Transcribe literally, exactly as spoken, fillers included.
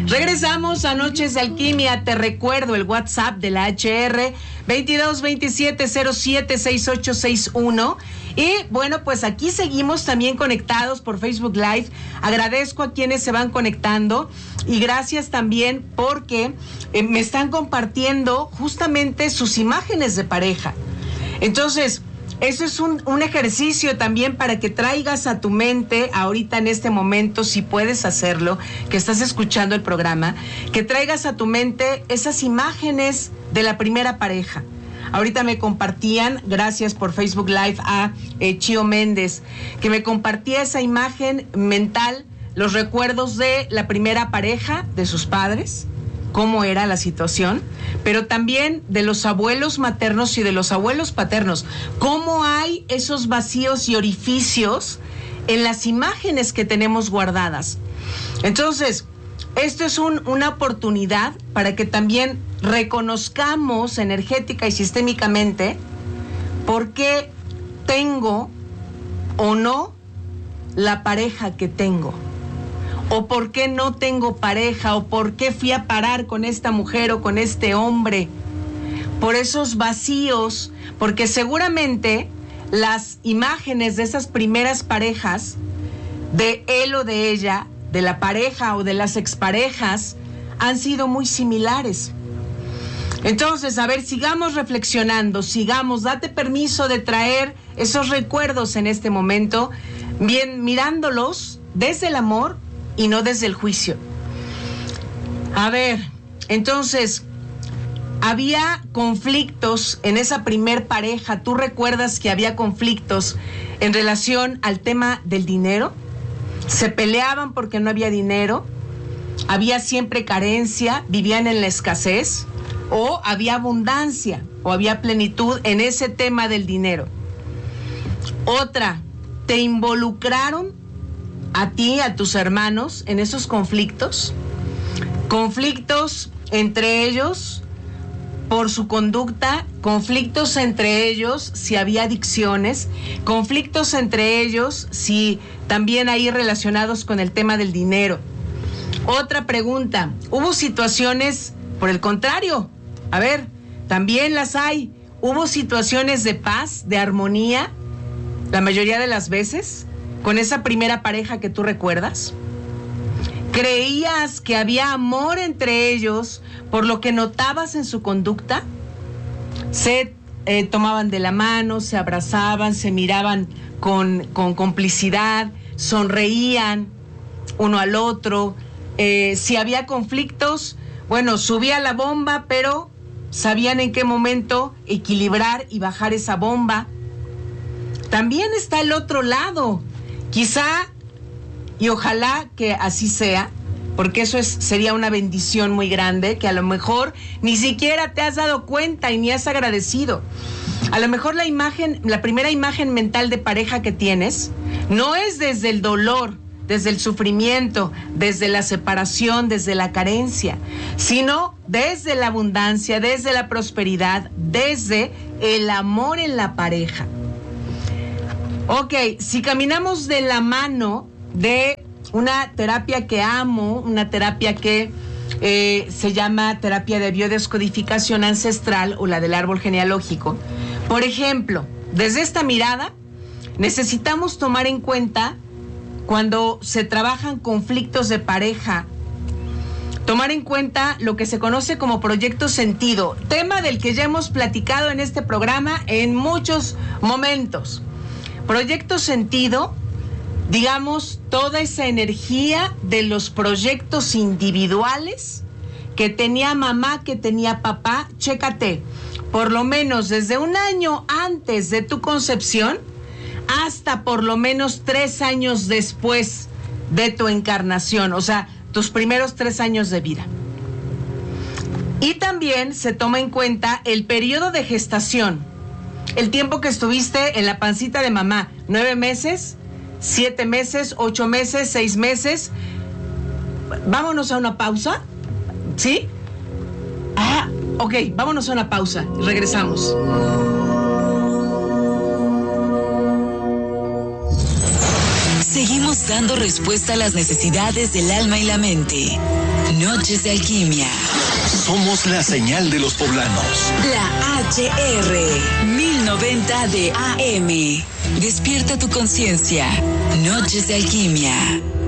Regresamos a Noches de Alquimia. Te recuerdo el WhatsApp de la H R veintidós veintisiete cero siete sesenta y ocho sesenta y uno. Y bueno, pues aquí seguimos también conectados por Facebook Live. Agradezco a quienes se van conectando y gracias también porque eh, me están compartiendo justamente sus imágenes de pareja. Entonces, eso es un, un ejercicio también para que traigas a tu mente, ahorita en este momento, si puedes hacerlo, que estás escuchando el programa, que traigas a tu mente esas imágenes de la primera pareja. Ahorita me compartían, gracias por Facebook Live, a eh, Chío Méndez, que me compartía esa imagen mental, los recuerdos de la primera pareja, de sus padres, cómo era la situación, pero también de los abuelos maternos y de los abuelos paternos, cómo hay esos vacíos y orificios en las imágenes que tenemos guardadas. Entonces, esto es un, una oportunidad para que también reconozcamos energética y sistémicamente por qué tengo o no la pareja que tengo. O por qué no tengo pareja, o por qué fui a parar con esta mujer o con este hombre. Por esos vacíos, porque seguramente las imágenes de esas primeras parejas, de él o de ella, de la pareja o de las exparejas, han sido muy similares. Entonces, a ver, sigamos reflexionando, sigamos, date permiso de traer esos recuerdos en este momento, bien mirándolos desde el amor y no desde el juicio. A ver, entonces, había conflictos en esa primer pareja. ¿Tú recuerdas que había conflictos en relación al tema del dinero? ¿Se peleaban porque no había dinero? ¿Había siempre carencia? ¿Vivían en la escasez? ¿O había abundancia? ¿O había plenitud en ese tema del dinero? Otra, ¿te involucraron a ti, a tus hermanos, en esos conflictos? Conflictos entre ellos por su conducta, conflictos entre ellos si había adicciones, conflictos entre ellos si también ahí relacionados con el tema del dinero. Otra pregunta, ¿hubo situaciones por el contrario? A ver, también las hay. ¿Hubo situaciones de paz, de armonía, la mayoría de las veces, con esa primera pareja que tú recuerdas? ¿Creías que había amor entre ellos por lo que notabas en su conducta? Se eh, tomaban de la mano, se abrazaban, se miraban con, con complicidad, sonreían uno al otro. Eh, si había conflictos, bueno, subía la bomba, pero sabían en qué momento equilibrar y bajar esa bomba. También está el otro lado. Quizá, y ojalá que así sea, porque eso es, sería una bendición muy grande, que a lo mejor ni siquiera te has dado cuenta y ni has agradecido. A lo mejor la imagen, la primera imagen mental de pareja que tienes, no es desde el dolor, desde el sufrimiento, desde la separación, desde la carencia, sino desde la abundancia, desde la prosperidad, desde el amor en la pareja. Ok, si caminamos de la mano de una terapia que amo, una terapia que eh, se llama terapia de biodescodificación ancestral o la del árbol genealógico, por ejemplo, desde esta mirada necesitamos tomar en cuenta cuando se trabajan conflictos de pareja, tomar en cuenta lo que se conoce como proyecto sentido, tema del que ya hemos platicado en este programa en muchos momentos. Proyecto sentido, digamos, toda esa energía de los proyectos individuales que tenía mamá, que tenía papá. Chécate, por lo menos desde un año antes de tu concepción hasta por lo menos tres años después de tu encarnación, o sea, tus primeros tres años de vida. Y también se toma en cuenta el periodo de gestación, el tiempo que estuviste en la pancita de mamá, nueve meses, siete meses, ocho meses, seis meses. Vámonos a una pausa, ¿sí? Ah, ok, vámonos a una pausa, regresamos. Seguimos dando respuesta a las necesidades del alma y la mente. Noches de Alquimia. Somos la señal de los poblanos. La H R mil noventa de A M. Despierta tu conciencia. Noches de Alquimia.